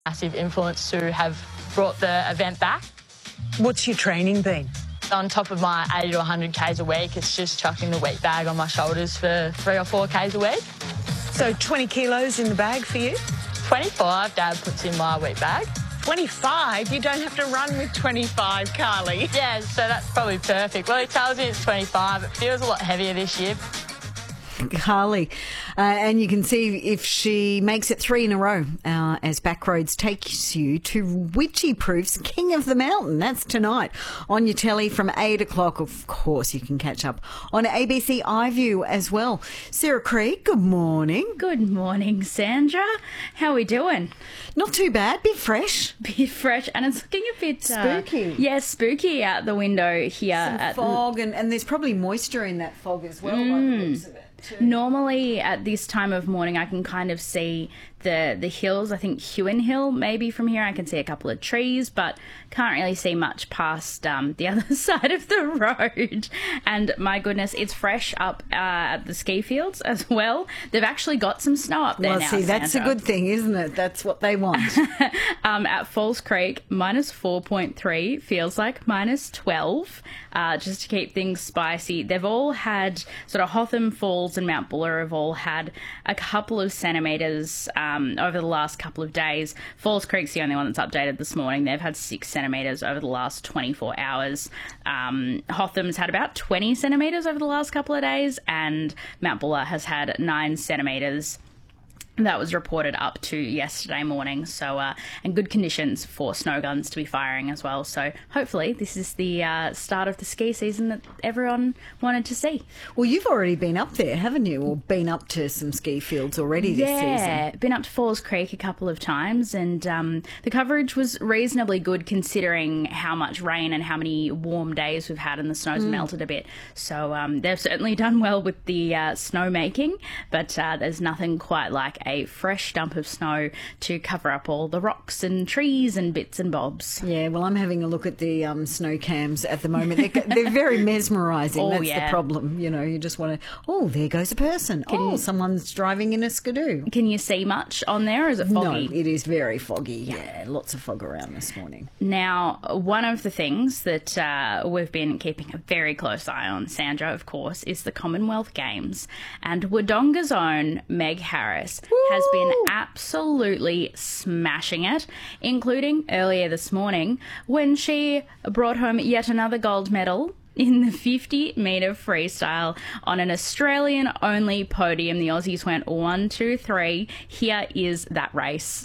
massive influence to have brought the event back. What's your training been? On top of my 80 to 100 Ks a week, it's just chucking the weight bag on my shoulders for 3 or 4 Ks a week. So 20 kilos in the bag for you? 25 Dad puts in my weight bag. 25? You don't have to run with 25, Carly. Yeah, so that's probably perfect. Well, he tells me it's 25. It feels a lot heavier this year. Carly. And you can see if she makes it 3 in a row as Backroads takes you to Witchy Proof's King of the Mountain. That's tonight on your telly from 8 o'clock. Of course, you can catch up on ABC iView as well. Sarah Creek, good morning. Good morning, Sandra. How are we doing? Not too bad. Bit fresh. Bit fresh, and it's looking a bit... spooky. Spooky out the window here. Some fog, and there's probably moisture in that fog as well, by the looks of it. Normally at this time of morning I can kind of see the hills. I think Hewen Hill maybe from here. I can see a couple of trees, but can't really see much past the other side of the road. And my goodness, it's fresh up at the ski fields as well. They've actually got some snow up there now, see, that's Sandra. a good thing, isn't it? That's what they want. At Falls Creek, minus 4.3, feels like minus 12, just to keep things spicy. They've all had, sort of Hotham Falls and Mount Buller have all had a couple of centimetres over the last couple of days. Falls Creek's the only one that's updated this morning. They've had 6 centimetres over the last 24 hours. Hotham's had about 20 centimetres over the last couple of days, and Mount Buller has had 9 centimetres. That was reported up to yesterday morning, so and good conditions for snow guns to be firing as well. So hopefully this is the start of the ski season that everyone wanted to see. Well, you've already been up there, haven't you? Or been up to some ski fields already this season? Yeah, been up to Falls Creek a couple of times, and the coverage was reasonably good considering how much rain and how many warm days we've had, and the snow's melted a bit. So they've certainly done well with the snowmaking, but there's nothing quite like a fresh dump of snow to cover up all the rocks and trees and bits and bobs. Yeah, well, I'm having a look at the snow cams at the moment. They're very mesmerising. That's the problem. You know, you just want to, there goes a person. Someone's driving in a skidoo. Can you see much on there, or is it foggy? No, it is very foggy. Yeah, lots of fog around this morning. Now, one of the things that we've been keeping a very close eye on, Sandra, of course, is the Commonwealth Games. And Wodonga's own Meg Harris has been absolutely smashing it, including earlier this morning when she brought home yet another gold medal in the 50-metre freestyle on an Australian-only podium. The Aussies went 1, 2, 3. Here is that race.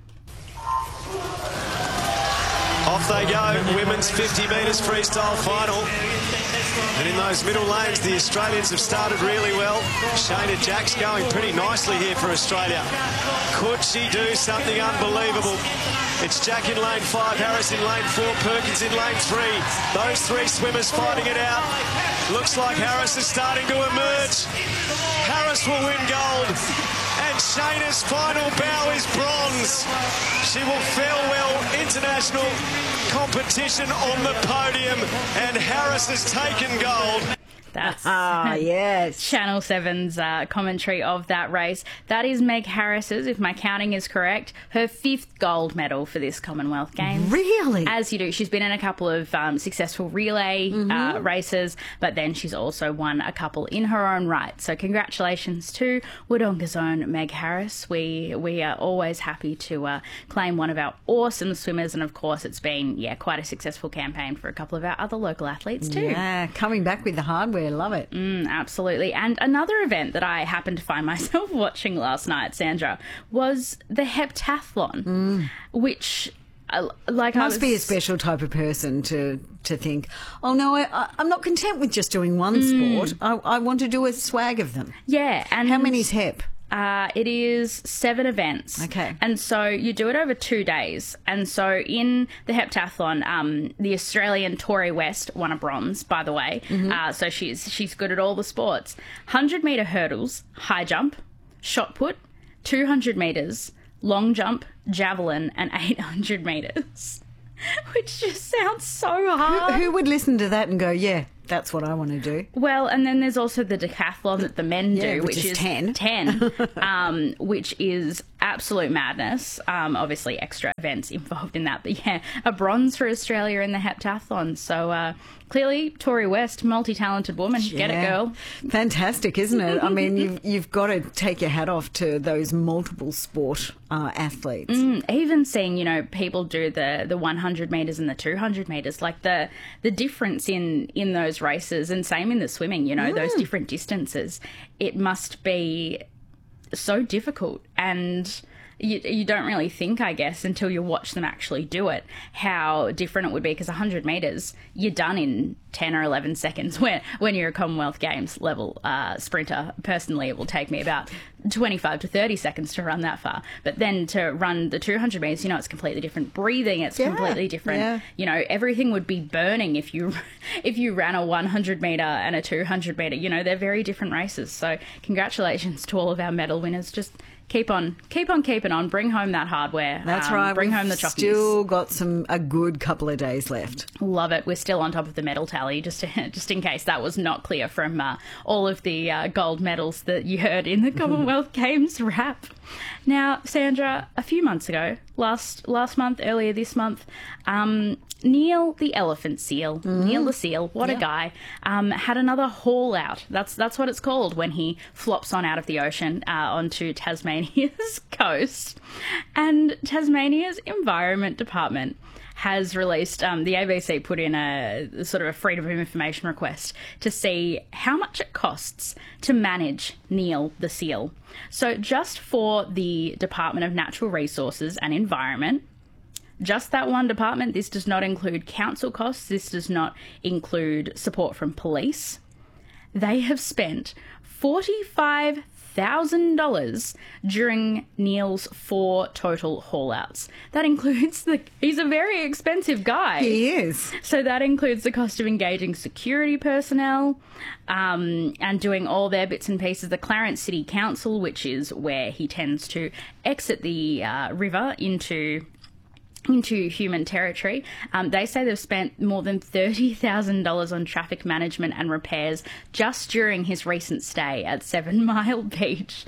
Off they go, women's 50 metres freestyle final. And in those middle lanes, the Australians have started really well. Shayna Jack's going pretty nicely here for Australia. Could she do something unbelievable? It's Jack in lane 5, Harris in lane 4, Perkins in lane 3. Those 3 swimmers fighting it out. Looks like Harris is starting to emerge. Harris will win gold. And Shayna's final bow is bronze. She will farewell international competition on the podium, and Harris has taken gold. That's yes. Channel 7's commentary of that race. That is Meg Harris's, if my counting is correct, her 5th gold medal for this Commonwealth Games. Really? As you do. She's been in a couple of successful relay races, but then she's also won a couple in her own right. So congratulations to Wodonga's own Meg Harris. We are always happy to claim one of our awesome swimmers, and of course it's been quite a successful campaign for a couple of our other local athletes too. Yeah, coming back with the hardware. Love it. Absolutely. And another event that I happened to find myself watching last night, Sandra, was the heptathlon, which... Must be a special type of person to think, oh no, I'm not content with just doing one sport. I want to do a swag of them. Yeah. And how many's hep? It is 7 events. Okay. And so you do it over 2 days. And so in the heptathlon, the Australian Tori West won a bronze, by the way. So she's good at all the sports. 100-metre hurdles, high jump, shot put, 200 metres, long jump, javelin, and 800 metres. Which just sounds so hard. Who would listen to that and go, yeah, That's what I want to do. Well, and then there's also the decathlon that the men do, which is 10. 10, which is absolute madness. Obviously, extra events involved in that. But yeah, a bronze for Australia in the heptathlon. So clearly, Tori West, multi-talented woman. Get it, girl. Fantastic, isn't it? I mean, you've got to take your hat off to those multiple sport athletes. Even seeing, you know, people do the 100 metres and the 200 metres, like the difference in those races, and same in the swimming, you know, those different distances, it must be so difficult. And you don't really think, I guess, until you watch them actually do it, how different it would be. Because 100 metres, you're done in 10 or 11 seconds. When you're a Commonwealth Games level sprinter, personally, it will take me about 25 to 30 seconds to run that far. But then to run the 200 metres, you know, it's completely different. Breathing, it's completely different. Yeah. You know, everything would be burning if you ran a 100 metre and a 200 metre. You know, they're very different races. So congratulations to all of our medal winners. Just keep on keeping on. Bring home that hardware. That's right. Bring home the chockies. Still got a good couple of days left. Love it. We're still on top of the medal tally, just in case that was not clear from all of the gold medals that you heard in the Commonwealth Games wrap. Now, Sandra, a few months ago, last month, earlier this month, Neil the elephant seal, Neil the seal, what a guy, had another haul out. That's what it's called when he flops on out of the ocean onto Tasmania's coast. And Tasmania's Environment Department has released, the ABC put in a sort of a Freedom of Information request to see how much it costs to manage Neil the seal. So just for the Department of Natural Resources and Environment, just that one department, this does not include council costs, this does not include support from police, they have spent $45,000 during Neil's 4 total haul-outs. That includes he's a very expensive guy. He is. So that includes the cost of engaging security personnel and doing all their bits and pieces. The Clarence City Council, which is where he tends to exit the river into human territory. They say they've spent more than $30,000 on traffic management and repairs just during his recent stay at 7 Mile Beach.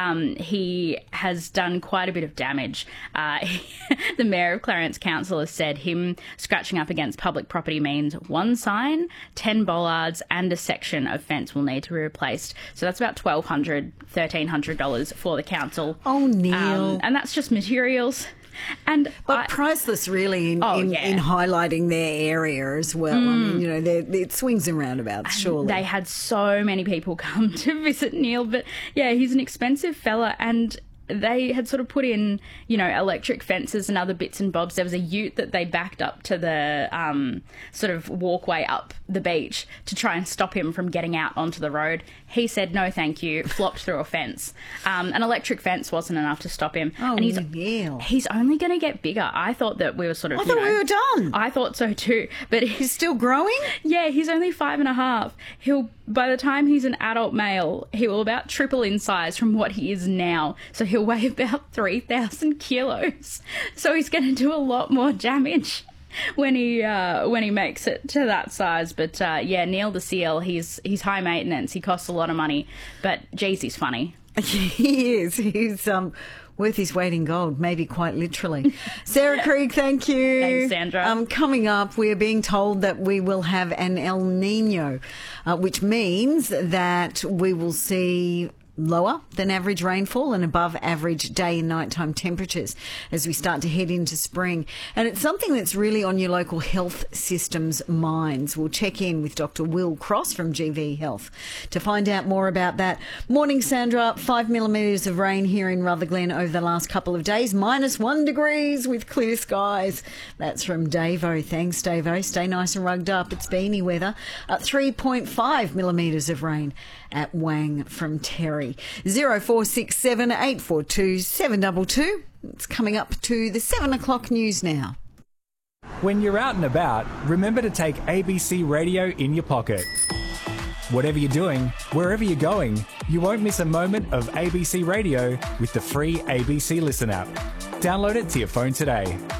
He has done quite a bit of damage. The Mayor of Clarence Council has said him scratching up against public property means 1 sign, 10 bollards and a section of fence will need to be replaced. So that's about $1,200, $1,300 for the council. Oh, Neil. And that's just materials. But priceless, really, in highlighting their area as well. I mean, you know, it swings and roundabouts, surely. They had so many people come to visit Neil, but yeah, he's an expensive fella, and they had sort of put in, you know, electric fences and other bits and bobs. There was a ute that they backed up to the sort of walkway up the beach to try and stop him from getting out onto the road. He said, no, thank you, flopped through a fence. An electric fence wasn't enough to stop him. Oh, and Neil. He's only going to get bigger. I thought that we were sort of, I thought we were done. I thought so too. But he's still growing? Yeah, he's only 5.5. By the time he's an adult male, he will about triple in size from what he is now. So he'll weigh about 3,000 kilos. So he's going to do a lot more damage when he makes it to that size. But yeah, Neil the seal, he's high maintenance. He costs a lot of money, but geez, he's funny. He is. He's worth his weight in gold, maybe quite literally. Sarah Krieg, thank you. Thanks, Sandra. Coming up, we are being told that we will have an El Nino, which means that we will see lower than average rainfall and above average day and nighttime temperatures as we start to head into spring. And it's something that's really on your local health system's minds. We'll check in with Dr. Will Cross from GV Health to find out more about that. Morning, Sandra. 5 millimetres of rain here in Rutherglen over the last couple of days. -1 degrees with clear skies. That's from Davo. Thanks, Davo. Stay nice and rugged up. It's beanie weather. 3.5 millimetres of rain at Wang from Terry. 0467 842 722. It's coming up to the 7 o'clock news now. When you're out and about, remember to take ABC Radio in your pocket. Whatever you're doing, wherever you're going, you won't miss a moment of ABC Radio with the free ABC Listen app. Download it to your phone today.